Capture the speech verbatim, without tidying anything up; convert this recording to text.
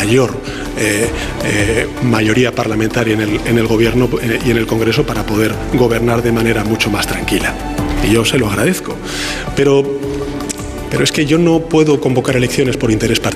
mayor eh, eh, mayoría parlamentaria en el, en el Gobierno eh, y en el Congreso para poder gobernar de manera mucho más tranquila. Y yo se lo agradezco. Pero, pero es que yo no puedo convocar elecciones por interés particular.